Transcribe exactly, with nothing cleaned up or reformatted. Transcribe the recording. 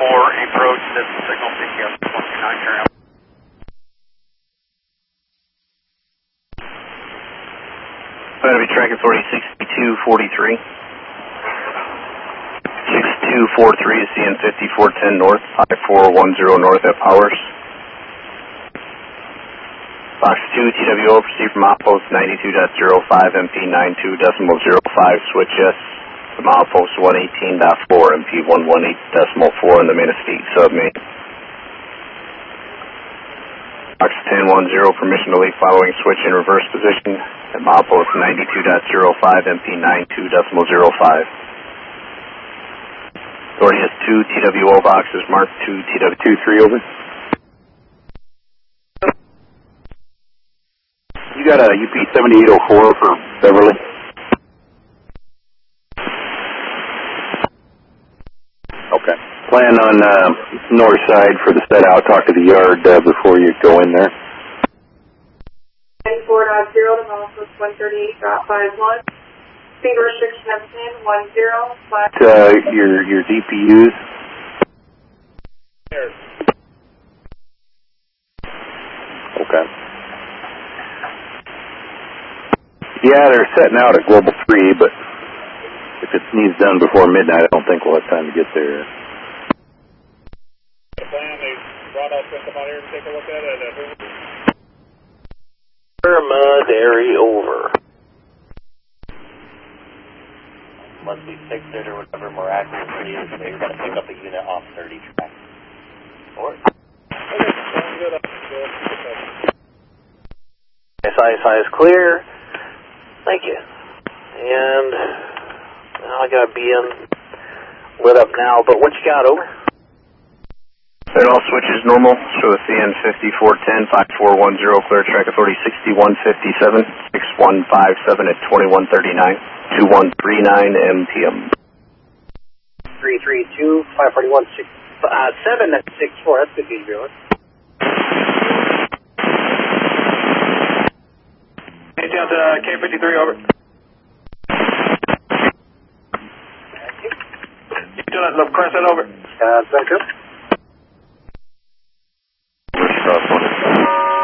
four, approach, this is signal C Q S one two nine, turn up. That'll be track authority sixty-two forty-three. sixty-two forty-three is C N fifty-four ten north, five four one zero north at Powers. Box two, T W O, proceed from outpost ninety-two point zero five, M P ninety-two point zero five, switch S from outpost one eighteen point four, M P one eighteen point four in the Manistee submain. Box ten one zero, permission to leave following switch in reverse position at outpost ninety-two point zero five, M P ninety-two point zero five. Authority has two T W O boxes marked two T W two three, over. You got a U P seventy-eight oh four for Beverly? Okay. Plan on uh, north side for the set out. Talk to the yard uh, before you go in there. ninety-four point zero to Mountain one thirty-eight point five one. Speed restriction of ten one zero five. Uh, your your D P Us. Okay. Yeah, they're setting out at Global three, but if it needs done before midnight, I don't think we'll have time to get there. The plan, they brought us to come out here and take a look at it. Mud area over. Must be fixed it or whatever miraculously is. They're going to pick up a unit off thirty track. Or? S I S I is clear. Thank you. And now I got B M lit up now, but what you got, over? That all switches normal. Show the C N fifty-four ten, five four one zero, clear track authority sixty-one fifty-seven, six one five seven at twenty-one thirty-nine, two one three nine M P M. three three two, five forty-one, six, uh, seven, that's six four, that's good behavior. Hey, Delta K fifty-three, over. You doing that, Love Crescent, over. Uh, back up.